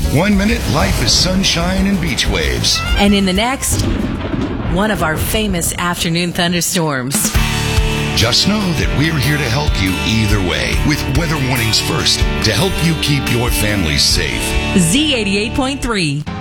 1 minute, life is sunshine and beach waves. And in the next, one of our famous afternoon thunderstorms. Just know that we're here to help you either way with weather warnings first to help you keep your families safe. Z88.3.